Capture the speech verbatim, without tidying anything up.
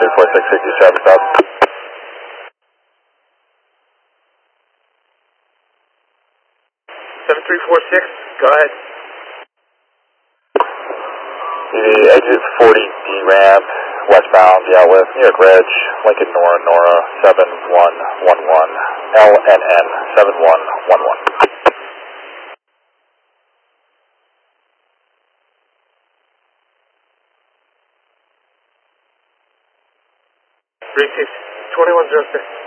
three four six, safety traffic stop. seven three four six, go ahead. The exit forty D ramp, westbound, yeah, with New York Ridge, Lincoln Nora, Nora, seven one one one, L N N, seven one one one. three six, twenty-one zero six.